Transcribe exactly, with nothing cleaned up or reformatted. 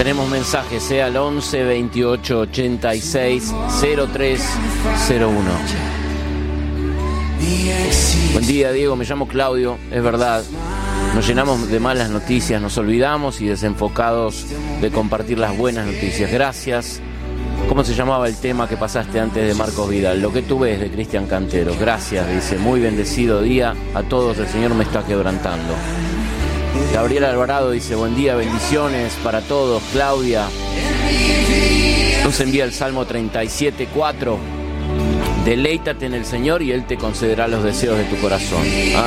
Tenemos mensajes, sea al once veintiocho ochenta y seis cero tres cero uno. Buen día, Diego, me llamo Claudio, es verdad. Nos llenamos de malas noticias, nos olvidamos y desenfocados de compartir las buenas noticias. Gracias. ¿Cómo se llamaba el tema que pasaste antes de Marcos Vidal? Lo que tú ves, de Cristian Cantero. Gracias, dice. Muy bendecido día a todos, el Señor me está quebrantando. Gabriel Alvarado dice, buen día, bendiciones para todos. Claudia nos envía el Salmo treinta y siete cuatro. Deleítate en el Señor y Él te concederá los deseos de tu corazón.